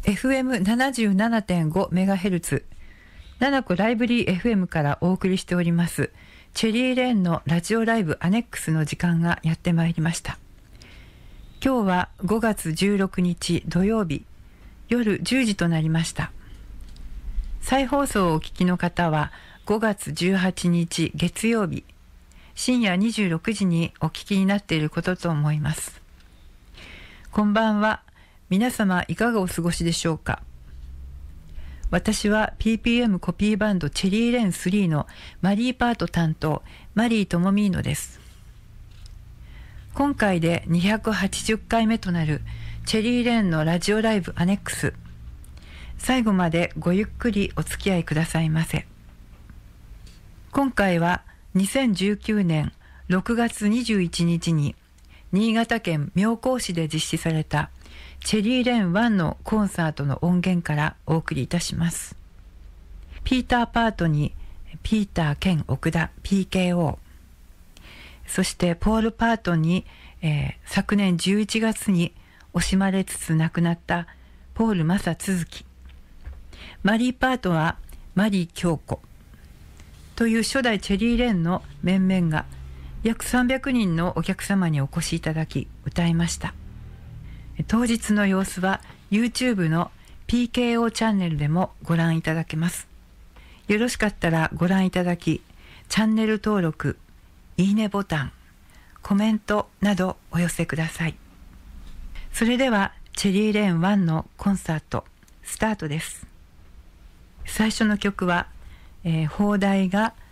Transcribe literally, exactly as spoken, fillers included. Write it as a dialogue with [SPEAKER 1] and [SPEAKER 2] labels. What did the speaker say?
[SPEAKER 1] エフエムななじゅうななてんご メガヘルツ、ななこライブリー エフエム からお送りしておりますチェリーレーンのラジオライブアネックスの時間がやってまいりました。今日はごがつじゅうろくにち土曜日、夜じゅうじとなりました。再放送をお聞きの方はごがつじゅうはちにち月曜日深夜にじゅうろくじにお聞きになっていることと思います。こんばんは。皆様いかがお過ごしでしょうか。私は ピーピーエム コピーバンドチェリーレンスリーのマリーパート担当マリートモミーノです。今回でにひゃくはちじゅっかいめとなるチェリーレンのラジオライブアネックス、最後までごゆっくりお付き合いくださいませ。今回はにせんじゅうきゅうねんろくがつにじゅういちにちに新潟県妙高市で実施されたチェリーレンワンのコンサートの音源からお送りいたします。ピーターパートにピーター兼奥田 ピーケーオー、 そしてポールパートに、えー、昨年じゅういちがつに惜しまれつつ亡くなったポール正続き、マリーパートはマリー京子という初代チェリーレンの面々が約さんびゃくにんのお客様にお越しいただき歌いました。当日の様子は YouTube の ピーケーオー チャンネルでもご覧いただけます。よろしかったらご覧いただき、チャンネル登録、いいねボタン、コメントなどお寄せください。それではチェリーレンワンのコンサートスタートです。最初の曲は、えー、邦題が